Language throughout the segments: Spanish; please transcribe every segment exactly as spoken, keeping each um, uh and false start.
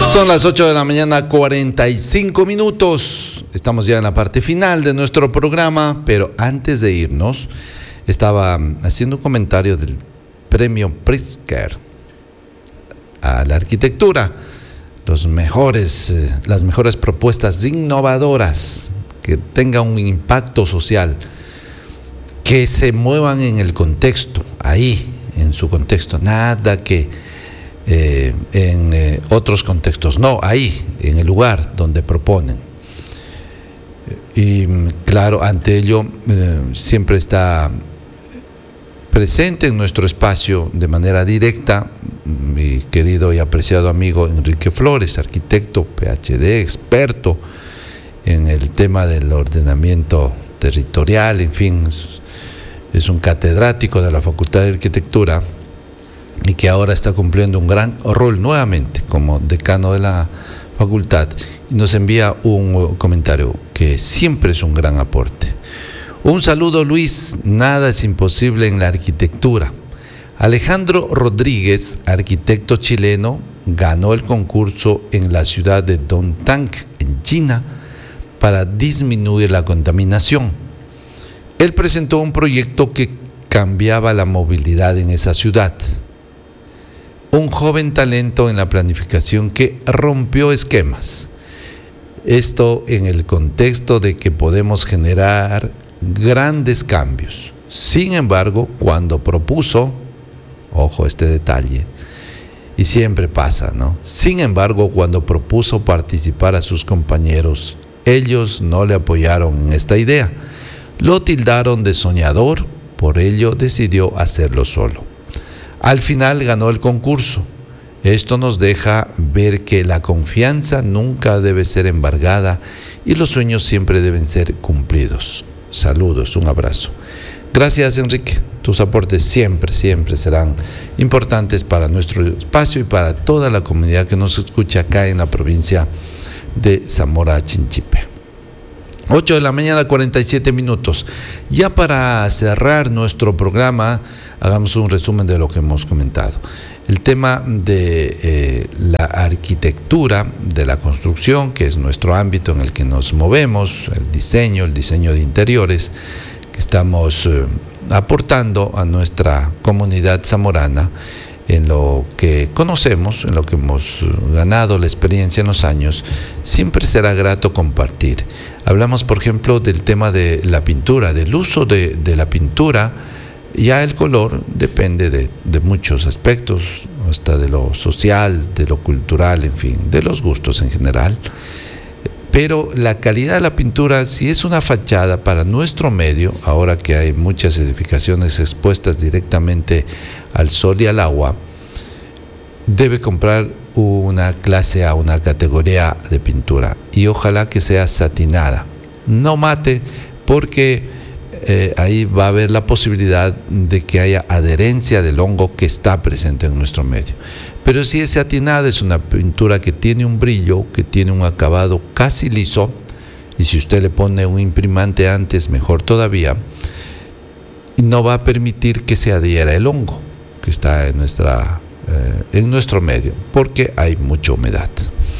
Son las ocho de la mañana, cuarenta y cinco minutos. Estamos ya en la parte final de nuestro programa, pero antes de irnos, estaba haciendo un comentario del premio Pritzker a la arquitectura. Los mejores, las mejores propuestas innovadoras que tengan un impacto social, que se muevan en el contexto, ahí, en su contexto, nada que Eh, en eh, otros contextos, no, ahí, en el lugar donde proponen. Y claro, ante ello eh, siempre está presente en nuestro espacio de manera directa mi querido y apreciado amigo Enrique Flores, arquitecto, P H D, experto en el tema del ordenamiento territorial, en fin, es, es un catedrático de la Facultad de Arquitectura, y que ahora está cumpliendo un gran rol nuevamente como decano de la facultad, y nos envía un comentario que siempre es un gran aporte. Un saludo, Luis, nada es imposible en la arquitectura. Alejandro Rodríguez, arquitecto chileno, ganó el concurso en la ciudad de Dongtan, en China, para disminuir la contaminación. Él presentó un proyecto que cambiaba la movilidad en esa ciudad. Un joven talento en la planificación que rompió esquemas. Esto en el contexto de que podemos generar grandes cambios. Sin embargo, cuando propuso, ojo este detalle, y siempre pasa, ¿no? Sin embargo, cuando propuso participar a sus compañeros, ellos no le apoyaron en esta idea. Lo tildaron de soñador, por ello decidió hacerlo solo. Al final ganó el concurso. Esto nos deja ver que la confianza nunca debe ser embargada y los sueños siempre deben ser cumplidos. Saludos, un abrazo. Gracias, Enrique. Tus aportes siempre, siempre serán importantes para nuestro espacio y para toda la comunidad que nos escucha acá en la provincia de Zamora Chinchipe. ocho de la mañana, cuarenta y siete minutos. Ya para cerrar nuestro programa, hagamos un resumen de lo que hemos comentado. El tema de eh, la arquitectura, de la construcción, que es nuestro ámbito en el que nos movemos, el diseño, el diseño de interiores, que estamos eh, aportando a nuestra comunidad zamorana en lo que conocemos, en lo que hemos ganado la experiencia en los años. Siempre será grato compartir. Hablamos, por ejemplo, del tema de la pintura, del uso de, de la pintura. Ya el color depende de, de muchos aspectos, hasta de lo social, de lo cultural, en fin, de los gustos en general. Pero la calidad de la pintura, si es una fachada para nuestro medio, ahora que hay muchas edificaciones expuestas directamente al sol y al agua, debe comprar una clase A, una categoría de pintura, y ojalá que sea satinada, no mate, porque Eh, ahí va a haber la posibilidad de que haya adherencia del hongo que está presente en nuestro medio. Pero si es satinada, es una pintura que tiene un brillo, que tiene un acabado casi liso, y si usted le pone un imprimante antes, mejor todavía, no va a permitir que se adhiera el hongo que está en, nuestra, eh, en nuestro medio, porque hay mucha humedad.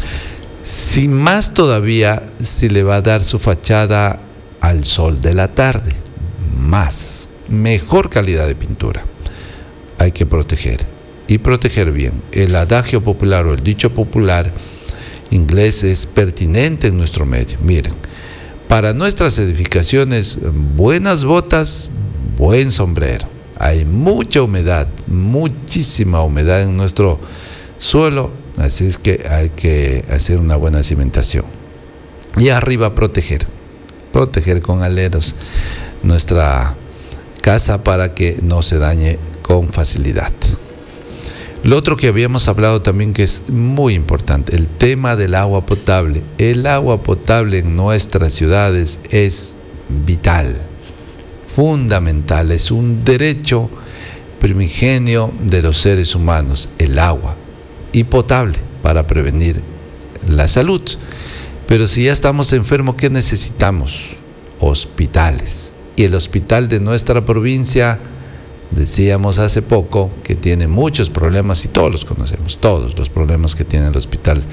Si más todavía, si le va a dar su fachada al sol de la tarde, más, mejor calidad de pintura. Hay que proteger, y proteger bien. El adagio popular o el dicho popular inglés es pertinente en nuestro medio. Miren, para nuestras edificaciones, buenas botas, buen sombrero. Hay mucha humedad, muchísima humedad en nuestro suelo, así es que hay que hacer una buena cimentación. Y arriba proteger, proteger con aleros nuestra casa para que no se dañe con facilidad. Lo otro que habíamos hablado también, que es muy importante, el tema del agua potable. El agua potable en nuestras ciudades es vital, fundamental, es un derecho primigenio de los seres humanos, el agua, y potable para prevenir la salud. Pero si ya estamos enfermos, ¿qué necesitamos? Hospitales. Y el hospital de nuestra provincia, decíamos hace poco, que tiene muchos problemas, y todos los conocemos, todos los problemas que tiene el hospital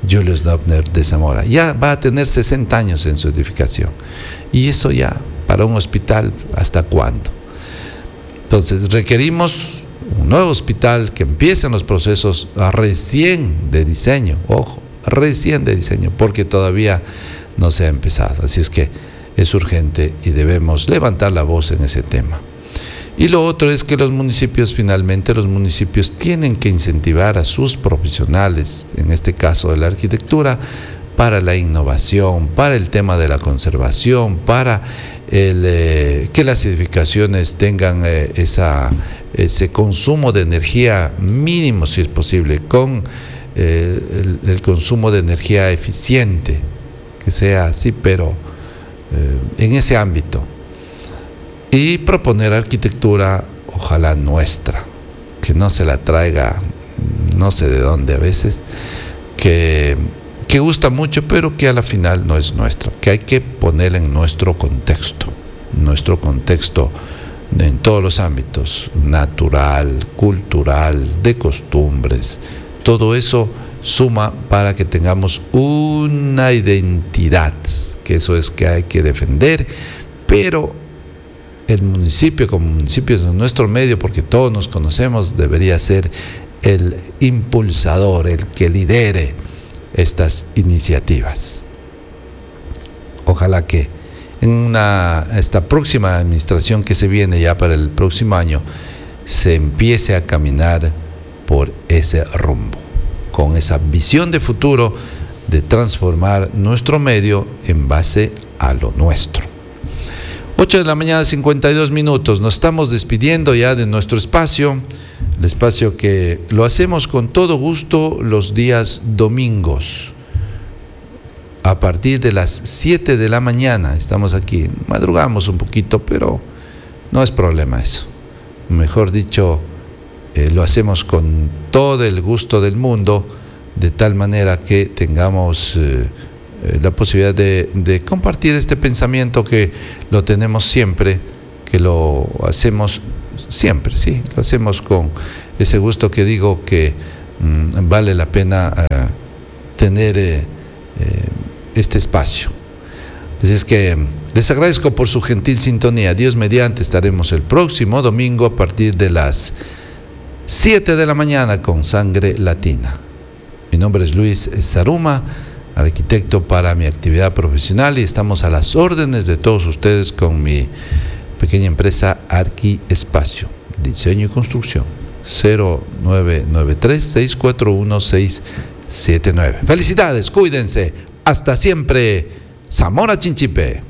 Julius Dobner de Zamora. Ya va a tener sesenta años en su edificación. Y eso ya, para un hospital, ¿hasta cuándo? Entonces, requerimos un nuevo hospital que empiecen los procesos recién de diseño, ojo, recién de diseño, porque todavía no se ha empezado. Así es que es urgente y debemos levantar la voz en ese tema. Y lo otro es que los municipios, finalmente, los municipios tienen que incentivar a sus profesionales, en este caso de la arquitectura, para la innovación, para el tema de la conservación, para el, eh, que las edificaciones tengan eh, esa, ese consumo de energía mínimo, si es posible, con eh, el, el consumo de energía eficiente, que sea así, pero eh, en ese ámbito. Y proponer arquitectura, ojalá nuestra, que no se la traiga no sé de dónde a veces, que, que gusta mucho, pero que a la final no es nuestra, que hay que ponerla en nuestro contexto, nuestro contexto en todos los ámbitos, natural, cultural, de costumbres. Todo eso suma para que tengamos una identidad, que eso es que hay que defender, pero el municipio como municipio de nuestro medio, porque todos nos conocemos, debería ser el impulsador, el que lidere estas iniciativas. Ojalá que en una, esta próxima administración que se viene ya para el próximo año se empiece a caminar por ese rumbo, con esa visión de futuro de transformar nuestro medio en base a lo nuestro. ocho de la mañana, cincuenta y dos minutos. Nos estamos despidiendo ya de nuestro espacio, el espacio que lo hacemos con todo gusto los días domingos. A partir de las siete de la mañana estamos aquí. Madrugamos un poquito, pero no es problema eso. Mejor dicho, eh, lo hacemos con todo el gusto del mundo, de tal manera que tengamos eh, la posibilidad de, de compartir este pensamiento que lo tenemos siempre, que lo hacemos siempre, sí, lo hacemos con ese gusto que digo que mmm, vale la pena uh, tener eh, eh, este espacio. Así es que les agradezco por su gentil sintonía. Dios mediante estaremos el próximo domingo a partir de las siete de la mañana con Sangre Latina. Mi nombre es Luis Zaruma, arquitecto para mi actividad profesional, y estamos a las órdenes de todos ustedes con mi pequeña empresa Arqui Espacio, diseño y construcción. Cero nueve nueve tres, seis cuatro uno, seis siete nueve. Felicidades, cuídense, hasta siempre. Zamora Chinchipe.